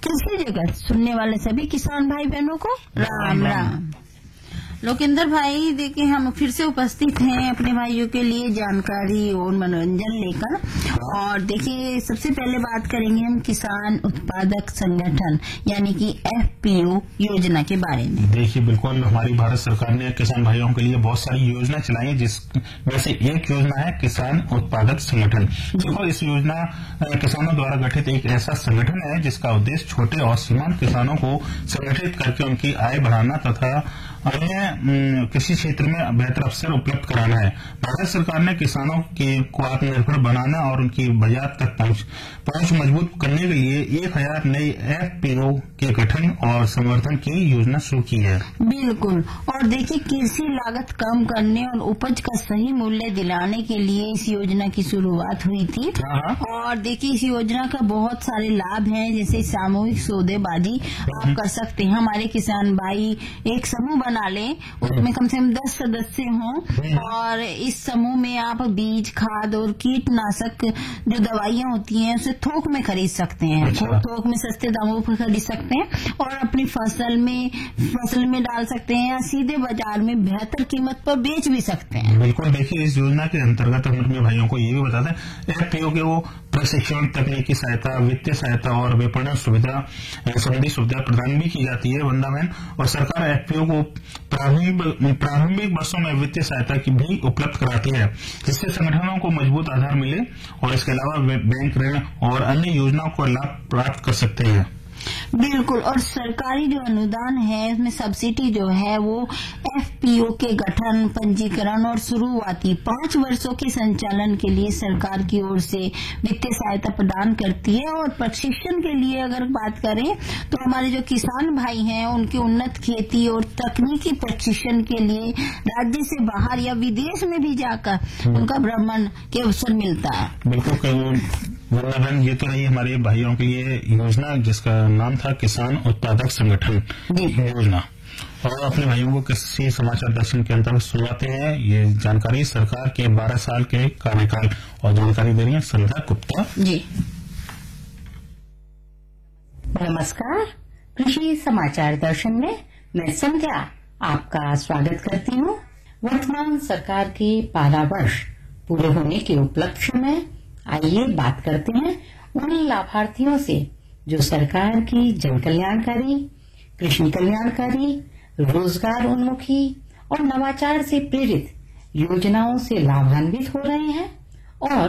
कृषि जगत सुनने वाले सभी किसान भाई बहनों को राम राम। लोकेंद्र भाई, देखिए हम फिर से उपस्थित हैं अपने भाइयों के लिए जानकारी और मनोरंजन लेकर। और देखिए सबसे पहले बात करेंगे हम किसान उत्पादक संगठन यानी कि FPO योजना के बारे में। देखिए बिल्कुल, हमारी भारत सरकार ने किसान भाइयों के लिए बहुत सारी योजना चलाई है, जिसमें से एक योजना है किसान उत्पादक संगठन। देखो, इस योजना किसानों द्वारा गठित एक ऐसा संगठन है जिसका उद्देश्य छोटे और सीमांत किसानों को संगठित करके उनकी आय बढ़ाना तथा अन्य कृषि क्षेत्र में बेहतर अवसर उपलब्ध कराना है। भारत सरकार ने किसानों को आत्मनिर्भर बनाना और उनकी बाजार तक पहुंच मजबूत करने के लिए 1000 नए FPO के गठन और संवर्धन की योजना शुरू की है। बिल्कुल, और देखिए कृषि लागत कम करने और उपज का सही मूल्य दिलाने के लिए इस योजना की शुरुआत हुई थी। और देखिए इस योजना का बहुत सारे लाभ हैं, जैसे सामूहिक सौदेबाजी आप कर सकते हैं। हमारे किसान भाई एक समूह बना लें, उसमें कम से कम 10 सदस्य हों और इस समूह में आप बीज, खाद और कीटनाशक जो दवाइयां होती हैं उसे थोक में खरीद सकते हैं। थोक में सस्ते दामों पर खरीद सकते हैं और अपनी फसल में डाल सकते हैं या सीधे बाजार में बेहतर कीमत पर बेच भी सकते हैं। बिल्कुल, देखिए इस योजना के अंतर्गत हम अपने भाइयों को ये भी बताते हैं FPO के वो प्रशिक्षण, तकनीकी सहायता, वित्तीय सहायता और विपणन सुविधा संबंधी सुविधा प्रदान भी की जाती है वृंदावन। और सरकार FPO को प्रारंभिक वर्षों में वित्तीय सहायता की भी उपलब्ध कराती है, जिससे संगठनों को मजबूत आधार मिले और इसके अलावा बैंक ऋण और अन्य योजनाओं को लाभ प्राप्त कर सकते हैं। बिल्कुल, और सरकारी जो अनुदान है उसमें सब्सिडी जो है वो FPO के गठन, पंजीकरण और शुरुआती 5 वर्षों के संचालन के लिए सरकार की ओर से वित्तीय सहायता प्रदान करती है। और प्रशिक्षण के लिए अगर बात करें तो हमारे जो किसान भाई हैं उनके उन्नत खेती और तकनीकी प्रशिक्षण के लिए राज्य से बाहर या विदेश में भी जाकर उनका भ्रमण के अवसर मिलता है। बिल्कुल, वृंदावन ये तो रही हमारे भाइयों के लिए योजना जिसका नाम था किसान उत्पादक संगठन योजना। और अपने भाइयों को कृषि समाचार दर्शन के अंतर्गत सुनाते हैं ये जानकारी सरकार के 12 साल के कार्यकाल। और जानकारी दे रही है संध्या गुप्ता जी। नमस्कार, कृषि समाचार दर्शन में मैं संध्या आपका स्वागत करती हूँ। वर्तमान सरकार के 12 वर्ष पूरे होने के उपलक्ष्य में आइए बात करते हैं उन लाभार्थियों से जो सरकार की जन कल्याणकारी, कृषि कल्याणकारी, रोजगार उन्मुखी और नवाचार से प्रेरित योजनाओं से लाभान्वित हो रहे हैं और